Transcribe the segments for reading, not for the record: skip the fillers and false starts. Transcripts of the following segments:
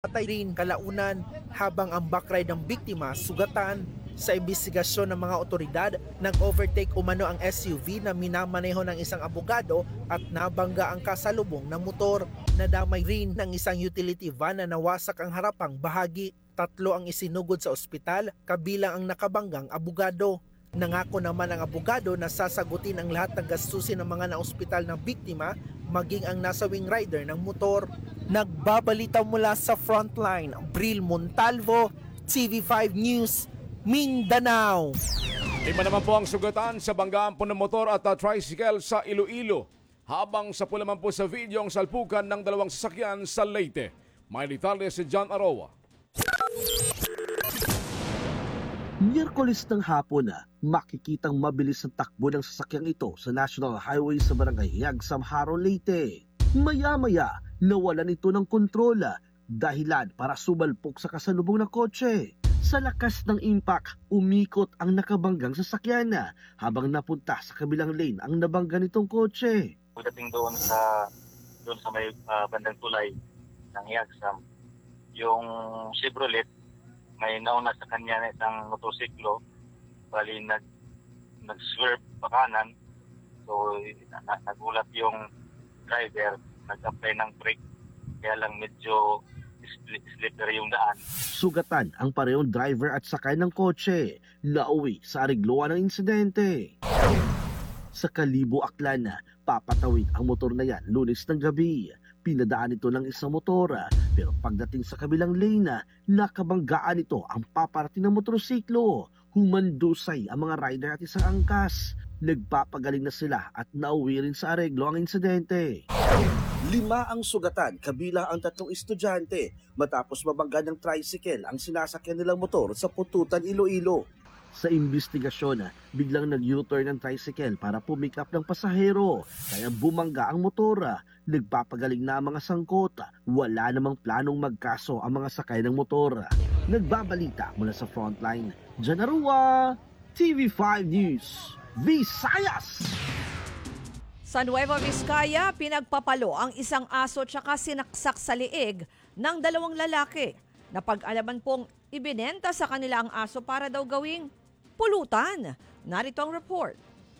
Patay rin kalaunan habang ang backride ng biktima sugatan. Sa imbestigasyon ng mga otoridad, nag-overtake umano ang SUV na minamaneho ng isang abogado at nabangga ang kasalubong ng motor. Nadamay rin ng isang utility van na nawasak ang harapang bahagi. 3 ang isinugod sa ospital, kabilang ang nakabanggang abogado. Nangako naman ang abogado na sasagutin ang lahat ng gastusin ng mga na-ospital ng biktima, maging ang nasawing rider ng motor. Nagbabalita mula sa Frontline, Bril Montalvo, TV5 News, Mindanao. Lima naman po ang sugatan sa banggaan po ng motor at tricycle sa Iloilo. Habang sa naman po sa video ang salpukan ng 2 sasakyan sa Leyte. May detalye si John Aroa. Miyerkules ng hapon makikitang mabilis ang takbo ng sasakyang ito sa National Highway sa Barangay Hiagsam, Haro, Leyte. Maya-maya, nawalan ito ng kontrola, dahilan para sumalpok sa kasalubong ng kotse. Sa lakas ng impact, umikot ang nakabanggang sasakyan habang napunta sa kabilang lane ang nabangga nitong kotse. Pagdating doon sa may bandang tulay ng Hiagsam, yung Chevrolet may nauna sa kanya na isang motosiklo, bali nag-swerve pa kanan. So nagulat yung driver, nag-apply ng brake, kaya lang medyo slippery yung daan. Sugatan ang parehong driver at sakay ng kotse, nauwi sa arigluan ng insidente. Sa Kalibo, Aklan, papatawid ang motor na yan Lunes ng gabi. Pinadaan ito ng isang motor, pero pagdating sa kabilang lane, nakabanggaan ito ang paparating ng motorsiklo. Humandusay ang mga rider at isang angkas. Nagpapagaling na sila at nauwi rin sa areglo ang insidente. 5 ang sugatan, kabilang ang 3 estudyante matapos mabangga ng tricycle ang sinasakyan nilang motor sa Pututan, Iloilo. Sa imbestigasyon, biglang nag-U-turn ang tricycle para pumick up ng pasahero, kaya bumangga ang motor. Nagpapagaling na ang mga sangkot, wala namang planong magkaso ang mga sakay ng motor. Nagbabalita mula sa Frontline, John Aroa, TV5 News, Visayas! Sa Nueva Vizcaya, pinagpapalo ang isang aso tsaka sinaksak sa liig ng 2 lalaki. Napag-alaman pong ibinenta sa kanila ang aso para daw gawing pulutan. Narito ang report.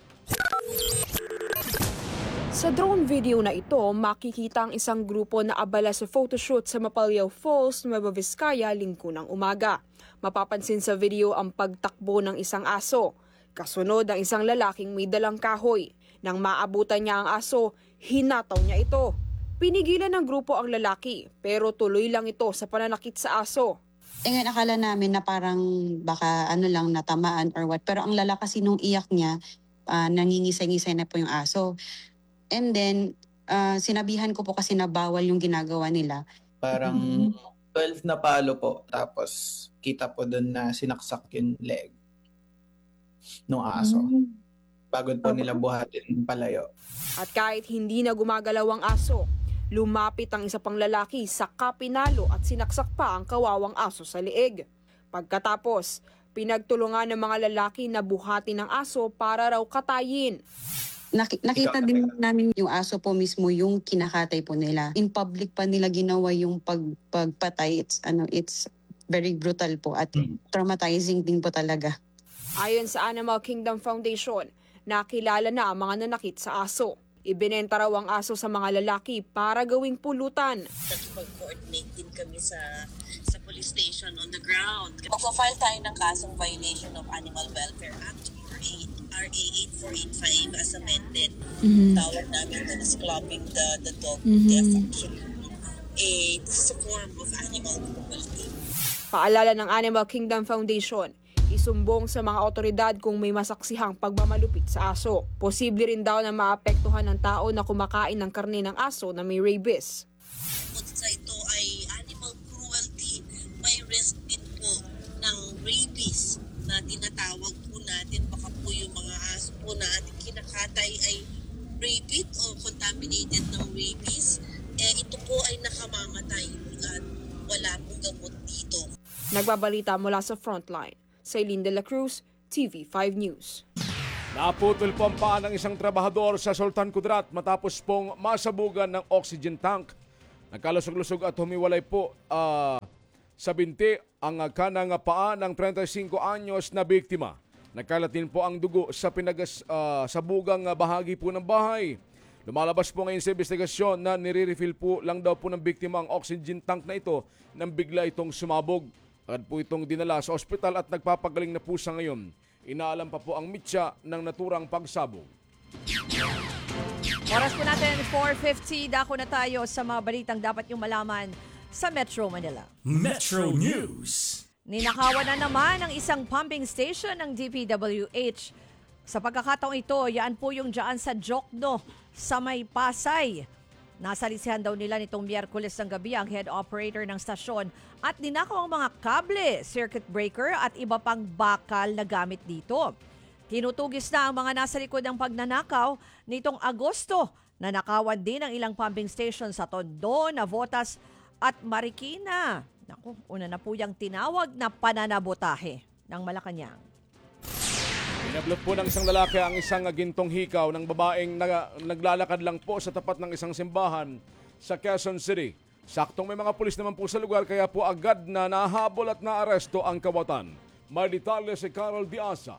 Sa drone video na ito, makikita ang isang grupo na abala sa photoshoot sa Mapalyaw Falls, Nueva Vizcaya, Linggo ng umaga. Mapapansin sa video ang pagtakbo ng isang aso. Kasunod ang isang lalaking may dalang kahoy. Nang maabutan niya ang aso, hinataw niya ito. Pinigilan ng grupo ang lalaki, pero tuloy lang ito sa pananakit sa aso. Ngayon akala namin na parang baka lang natamaan or what. Pero ang lala kasi nung iyak niya, nangingisay-ngisay na po yung aso. And then, sinabihan ko po kasi na bawal yung ginagawa nila. Parang 12 na palo po. Tapos kita po doon na sinaksak yung leg ng aso. Bago po nila buhatin palayo. At kahit hindi na gumagalaw ang aso, lumapit ang isa pang lalaki sa kapinalo at sinaksak pa ang kawawang aso sa liig. Pagkatapos, pinagtulungan ng mga lalaki na buhatin ang aso para raw katayin. Nakita din namin yung aso po mismo yung kinakatay po nila. In public pa nila ginawa yung pagpatay. It's very brutal po at traumatizing din po talaga. Ayon sa Animal Kingdom Foundation, nakilala na ang mga nanakit sa aso. Ibinenta raw ang aso sa mga lalaki para gawing pulutan. Nakipag-coordinate din kami sa police station on the ground. Magpa-file tayo ng kasong violation of Animal Welfare Act or RA 8485 as amended. Tawag namin that is clubbing the dog death actually. This is a form of animal cruelty. Paalala ng Animal Kingdom Foundation, isumbong sa mga otoridad kung may masaksihang pagmamalupit sa aso. Posible rin daw na maapektuhan ng tao na kumakain ng karne ng aso na may rabies. Kung sa ito ay animal cruelty, may risk din po ng rabies na tinatawag po natin. Baka po yung mga aso po na ating kinakatay ay rabid o contaminated ng rabies. Ito po ay nakamamatay at wala pong gamot dito. Nagbabalita mula sa Frontline, Celine de la Cruz, TV5 News. Naputol po ang paa ng isang trabahador sa Sultan Kudarat matapos pong masabugan ng oxygen tank. Nagkalusog-lusog at humiwalay po sa binti ang kanang paa ng 35 anyos na biktima. Nagkalat din po ang dugo sa sabugang bahagi po ng bahay. Lumalabas po ngayon sa investigasyon na nire-refill po lang daw po ng biktima ang oxygen tank na ito nang bigla itong sumabog. At po itong dinala sa ospital at nagpapagaling na po sa ngayon. Inaalam pa po ang mitya ng naturang pagsabog. Oras po natin, 4:50. Dako na tayo sa mga balitang dapat yung malaman sa Metro Manila. Metro News. Ninakawan na naman ang isang pumping station ng DPWH. Sa pagkakataong ito, yan po yung dyan sa Jokno sa May Pasay. Nasalisihan daw nila nitong Miyerkules ng gabi ang head operator ng stasyon at ninakaw ang mga kable, circuit breaker at iba pang bakal na gamit dito. Tinutugis na ang mga nasa likod ng pagnanakaw nitong Agosto. Nanakawan din ang ilang pumping station sa Tondo, Navotas at Marikina. Naku, una na po yung tinawag na pananabotahe ng Malacanang. Inablot po ng isang lalaki ang isang gintong hikaw ng babaeng naglalakad lang po sa tapat ng isang simbahan sa Quezon City. Saktong may mga pulis naman po sa lugar kaya po agad na nahabol at naaresto ang kawatan. May detalye si Carol Diasa.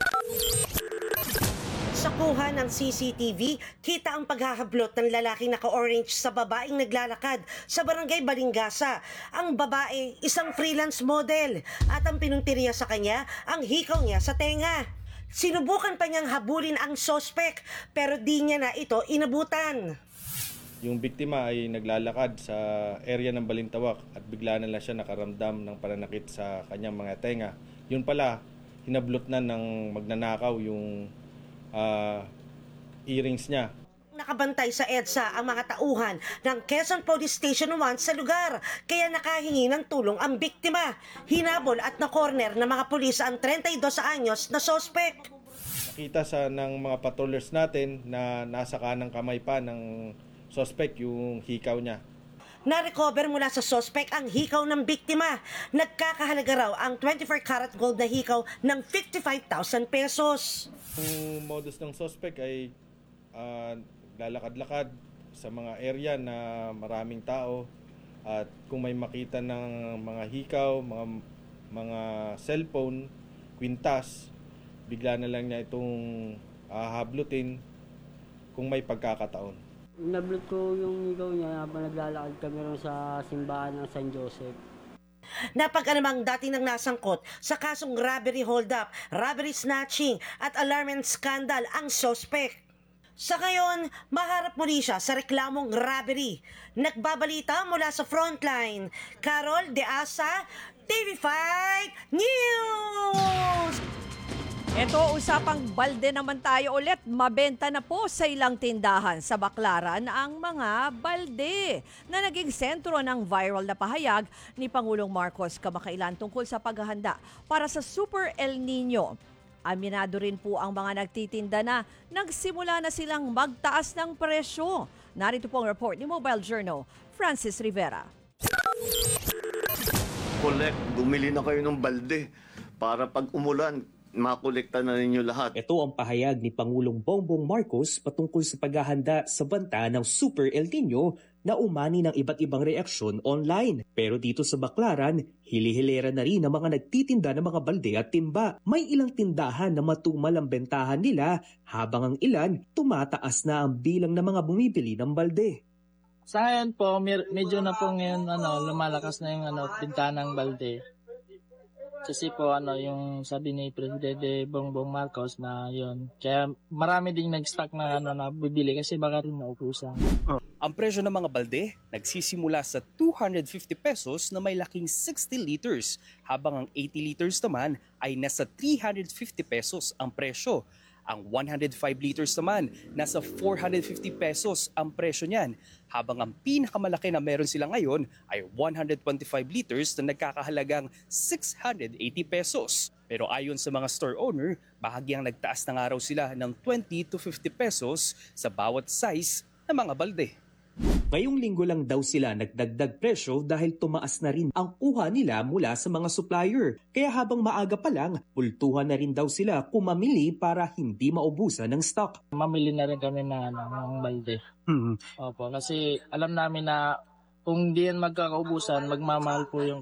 Sa kuha ng CCTV, kita ang paghahablot ng lalaking naka-orange sa babaeng naglalakad sa barangay Balingasa. Ang babae, isang freelance model at ang pinuntirya sa kanya, ang hikaw niya sa tenga. Sinubukan pa niyang habulin ang sospek pero di niya na ito inabutan. Yung biktima ay naglalakad sa area ng Balintawak at bigla na lang siya nakaramdam ng pananakit sa kanyang mga tenga. Yun pala, hinablot na ng magnanakaw yung earrings niya. Nakabantay sa EDSA ang mga tauhan ng Quezon Police Station 1 sa lugar, kaya nakahingi ng tulong ang biktima. Hinabol at na-corner ng mga pulis ang 32 anyos na sospek. Nakita ng mga patrollers natin na nasa kanang kamay pa ng sospek yung hikaw niya. Na-recover mula sa sospek ang hikaw ng biktima. Nagkakahalaga raw ang 24 karat gold na hikaw ng 55,000 pesos. Yung modus ng sospek ay lalakad-lakad sa mga area na maraming tao at kung may makita ng mga hikaw, mga cellphone, kwintas, bigla na lang niya itong hablutin kung may pagkakataon. Nablot ko yung hikaw niya habang naglalakad kami rin sa simbahan ng San Joseph. Napag-alamang dati nang nasangkot sa kasong robbery hold-up, robbery snatching at alarm and scandal ang sospek. Sa ngayon, maharap muli siya sa reklamong robbery. Nagbabalita mula sa frontline, Carol De Asa, TV5 News! Ito, usapang balde naman tayo ulit. Mabenta na po sa ilang tindahan sa Baclaran ang mga balde na naging sentro ng viral na pahayag ni Pangulong Marcos kamakailan tungkol sa paghahanda para sa Super El Nino. Aminado rin po ang mga nagtitinda na nagsimula na silang magtaas ng presyo. Narito po ang report ni Mobile Journal, Francis Rivera. Bumili na kayo ng balde para pag umulan, makolekta na ninyo lahat. Ito ang pahayag ni Pangulong Bongbong Marcos patungkol sa paghahanda sa banta ng Super El Nino na umani ng iba't ibang reaksyon online. Pero dito sa Baclaran, hili-hilera na rin ang mga nagtitinda ng mga balde at timba. May ilang tindahan na matumal ang bentahan nila habang ang ilan tumataas na ang bilang ng mga bumibili ng balde. Sa ngayon po, medyo na po ngayon lumalakas na yung bentahan ng balde. Kasi po yung sabi ni Presidente Bongbong Marcos na yun. Kaya marami ding nag-stock na na bibili kasi baka rin naubusan. Ang presyo ng mga balde nagsisimula sa 250 pesos na may laking 60 liters, habang ang 80 liters naman ay nasa 350 pesos ang presyo. Ang 105 liters naman, nasa 450 pesos ang presyo niyan. Habang ang pinakamalaki na meron sila ngayon ay 125 liters na nagkakahalagang 680 pesos. Pero ayon sa mga store owner, bahagyang nagtaas na nga raw sila ng 20 to 50 pesos sa bawat size ng mga balde. Ngayong linggo lang daw sila nagdagdag presyo dahil tumaas na rin ang kuha nila mula sa mga supplier. Kaya habang maaga pa lang, pultuhan na rin daw sila kung mamili para hindi maubusan ng stock. Mamili na rin kami ng balde. Opo, kasi alam namin na Kung di yan magkakaubusan, magmamahal po yung